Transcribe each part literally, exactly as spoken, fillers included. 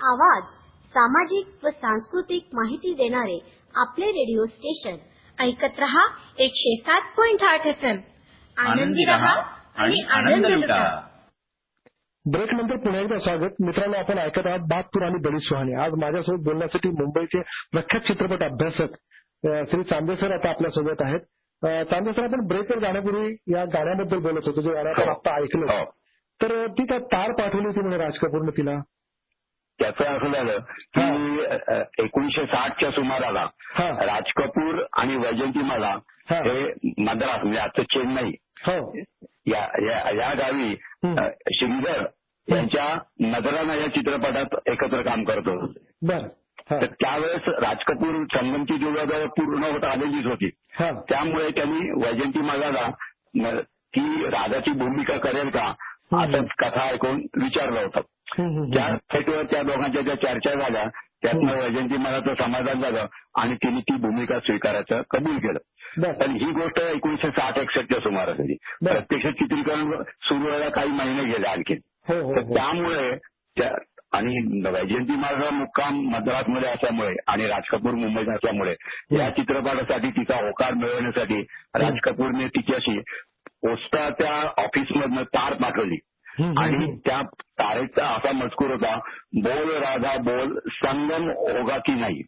आवाज, सामाजिक व सांस्कृतिक माहिती देणारे आपले रेडिओ स्टेशन ऐकत रहा एकशे सात पॉइंट आठ एफ एम. आनंदी रहा आणि आनंद लुटा. ब्रेक नंतर पुन्हा एकदा स्वागत. मित्रांनो, आपण ऐकत आहात बहात्तर आणि दलित सुहाने. आज माझ्यासोबत बोलण्यासाठी मुंबईचे प्रख्यात चित्रपट अभ्यासक श्री चांदे सर आता आपल्यासोबत आहेत. चांदे सर, आपण ब्रेकवर जाण्यापूर्वी या गाण्याबद्दल बोलत होतो, जे गाणं आपण आता ऐकलं, तर ती काय तार पाठवली होती म्हणे राज कपूरने तिला. त्याचं असं झालं की एकोणीसशे साठच्या सुमाराला राज कपूर आणि वैजंतीमाला हे मद्रास म्हणजे आजचं चेन्नई या या गावी श्रीधर यांच्या नजराना या चित्रपटात एकत्र काम करत होते. तर त्यावेळेस राज कपूर संगमची जवळजवळ पूर्ण होत आलेलीच होती. त्यामुळे त्यांनी वैजंतीमालाला ती राधाची भूमिका करेल का असंच कथा ऐकून विचारलं होतं. त्या सेटवर त्या दोघांच्या ज्या चर्चा झाल्या त्यातनं वैजंतीमालाचं समाधान झालं आणि तिने ती भूमिका स्वीकारायचं कबूल केलं. पण ही गोष्ट एकोणीसशे साठ एकसष्टच्या सुमारास होती. प्रत्यक्ष चित्रीकरण सुरू व्हायला काही महिने गेले आणखी. त्यामुळे आणि वैजंतीमाला मुक्काम मद्रासमध्ये असल्यामुळे आणि राज कपूर मुंबईत असल्यामुळे या चित्रपटासाठी तिचा होकार मिळवण्यासाठी राज कपूरने तिच्याशी पोस्टाच्या ऑफिसमधनं तार पाठवली आणि त्या तारेचा असा मजकूर होता, बोल राधा बोल संगम होगा की नाही.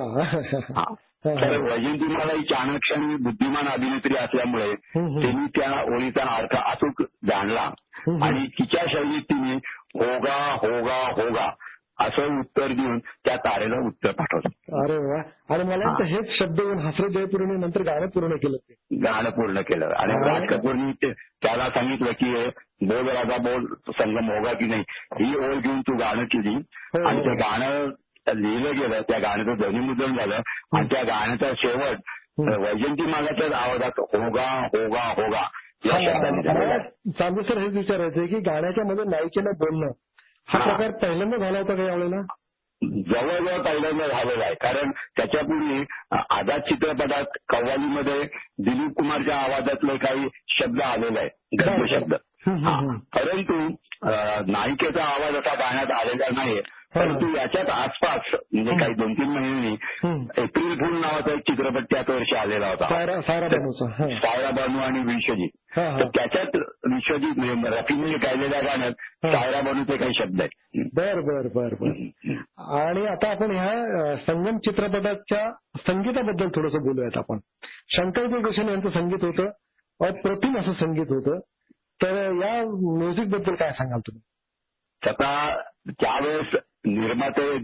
तर वैजंतीमाला ही चाणक्य आणि बुद्धिमान अभिनेत्री असल्यामुळे तिने त्या ओळीचा अर्थ अचूक जाणला आणि तिच्या शैलीत तिने होगा होगा होगा असं उत्तर देऊन त्या तारेला उत्तर पाठवलं. अरे वा. आणि मला वाटतं हेच शब्द येऊन हसरत जयपूरने नंतर गाणं पूर्ण केलं. ते गाणं पूर्ण केलं आणि राज कपूरनी त्याला सांगितलं की बोल राधा बोल संगम होगा की नाही ही ओळ घेऊन तू गाणं केली आणि ते गाणं लिहिलं गेलं. त्या गाण्याचं ध्वनिमुद्रण झालं आणि त्या गाण्याचा शेवट वैजंतीमालाच्याच आवाजात होगा होगा होगा या शब्दाने झालेला. चांदे सर, हेच विचारायचं की गाण्याच्या मध्ये नायिकेला बोलणं हा प्रकार पहिल्यांदा झाला होता का यावेळेला? जवळजवळ पहिल्यांदा झालेला आहे. कारण त्याच्यापूर्वी आझाद चित्रपटात कव्वालीमध्ये दिलीप कुमारच्या आवाजातले काही शब्द आलेले आहे, गद्य शब्द. परंतु नायिकेचा आवाज असा गाण्यात आलेला नाही. परंतु याच्यात आसपास म्हणजे काही दोन तीन महिन्यांनी एप्रिल फूल नावाचा एक चित्रपट त्याच वर्षी आलेला होता, सायरा बानू आणि विश्वजीत. तर त्याच्यात विश्वजीत रफीने गायलेल्या गाण्यात सायरा बानूचे काही शब्द आहेत. बर बर बर बर. आणि आता आपण ह्या संगम चित्रपटाच्या संगीताबद्दल थोडंसं बोलूयात आपण. शंकर जयकिशन यांचं संगीत होतं, अप्रतिम असं संगीत होतं. तर या म्युझिक बद्दल काय सांगाल तुम्ही? आता त्यावेळेस निर्माते